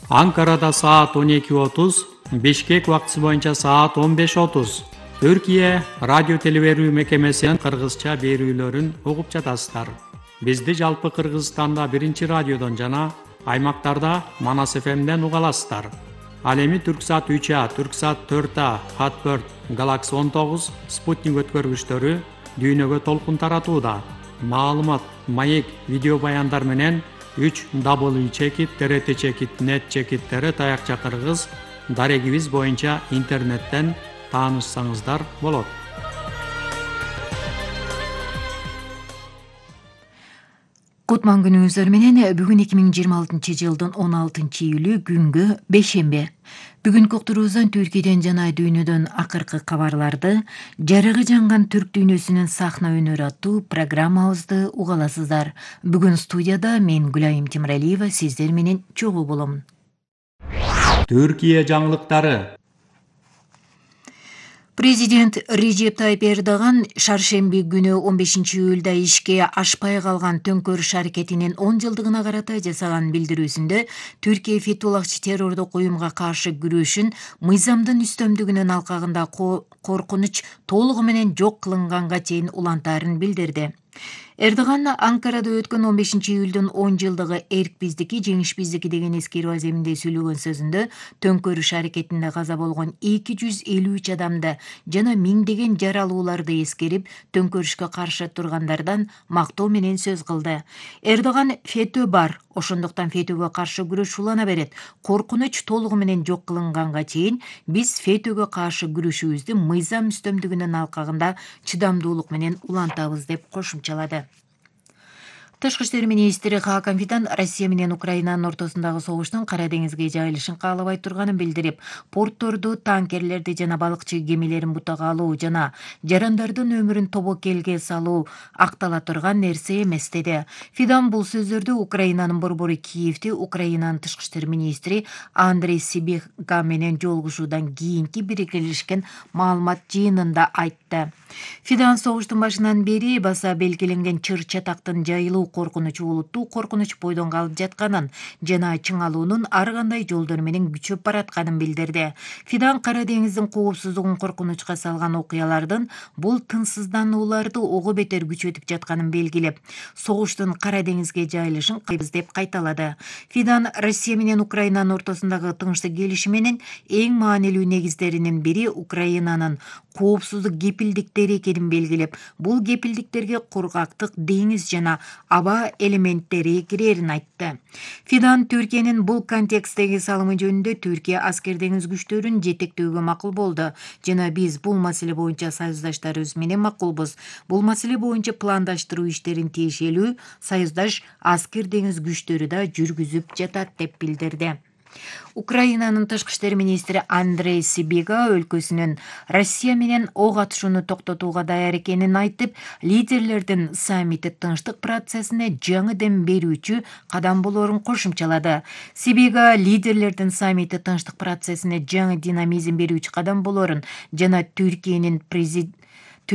Анкарада саат 12:30, Бишкек убактысы боюнча саат 15:30. Түркия радио телеберүү мекемесинин кыргызча берүүлөрүн угуп жатасыздар. Бизди жалпы Кыргызстанда биринчи радиодон жана аймактарда Манас ФМден уга аласыздар. Ал эми Түрксат 3А, Түрксат 4А, Хатберт, Galaxy 19, Спутник өткөргүчтөрү дүйнөгө толкун таратууда. Маалымат, маек, видео баяндар менен 3W чекит, TRT чекит, нет чекиттери таякча кыргыз дарегибиз боюнча интернеттен таанышсаңыздар болот. Кутман күнүңүздөр менен бүгүн 2026 жылдын 16 июлү күнгө бейшемби. Бүгүнкү уктуруубуздан Түркияден жана дүйнөдөн акыркы кабарларды, жарыгы жанган түрк дүйнөсүнүн сахна өнөрү аттуу программабызды угаласыздар. Бүгүн студияда мен Гүлайым Темиралиева сиздер менен чогуу болом. Түркия жаңылыктары. Президент Режеп Тайип Эрдоган шаршемби күнү 15 июлда ишке ашпай калган төңкөрүш аракетинин 10 жылдыгына карата жасаган билдирүүсүндө Түркия Фетуллахчы террордук уюмга каршы күрөшүн мыйзамдын үстөмдүгүнүн алкагында коркунуч толугу менен жок кылынганга чейин улантаарын билдирди. Эрдоган Анкарада өткөн 15 июлдун 10 жылдыгы эрк биздики, жеңиш биздики деген эскерүү аземинде сүйлөгөн сөзүндө төңкөрүш аракетинде каза болгон 253 адамды жана миңдеген жаралууларды эскерип, төңкөрүшкө каршы тургандардан мактоо менен сөз кылды. Эрдоган фетөө бар, ошондуктан фетөөгө каршы күрөш улана берет. Коркунуч толугу менен жок кылынганга чейин биз фетөөгө каршы күрөшүүбүздү мыйзам үстөмдүгүнүн алкагында чыдамдуулук менен улантабыз деп кошумчалады. Тышкы иштер министри Хакан Фидан Россия менен Украинанын ортосундагы согуштун Кара деңизге жайылышын каалабай турганын билдирип, портторду, танкерлерди жана балыкчы кемелерин бутага алуу жана жарандардын өмүрүн тобокелге салуу актала турган нерсе эмес деди. Фидан бул сөздөрдү Украинанын борбору Киевде Украинанын тышкы иштер министри Андрей Сибига менен жолугушуудан кийинки бирикелишкен маалымат жыйынында айтты. Фидан согуштун башынан бери баса белгиленген чыр-чатактын жайылуу коркунуч улуттуу коркунуч бойдон калып жатканын жана чыңалуунун ар кандай жолдор менен күчөп баратканын билдирди. Фидан Кара деңиздин коопсуздугун коркунучка салган окуялардын бул тынчсызданууларды ого бетер күчөтүп жатканын белгилеп, согуштун Кара деңизге жайылышын кайбыз деп кайталады. Фидан Россия менен Украинанын ортосундагы тынчтык келишиминин эң маанилүү негиздеринин бири Украинанын коопсуздук кепилдиктери экенин белгилеп, бул кепилдиктерге кургактык, деңиз жана аба элементтери кирерин айтты. Фидан Түркиянын бул контекстеги салымы жөнүндө Түркия аскер деңиз күчтөрүн жетектөөгө макул болду жана биз бул маселе боюнча союздаштарыбыз менен макулбуз. Бул маселе боюнча пландаштыруу иштерин тиешелүү союздаш аскер деңиз күчтөрү да жүргүзүп жатат деп билдирди. Украинанын тышкы иштер министри Андрей Сибига өлкөсүнүн Россия менен ок атышууну токтотууга даяр экенин айтып, лидерлердин саммити тынчтык процессине жаңы дем берүүчү кадам болоорун кошумчалады. Сибига лидерлердин саммити тынчтык процессине жаңы динамизм берүүчү кадам болоорун жана Түркиянын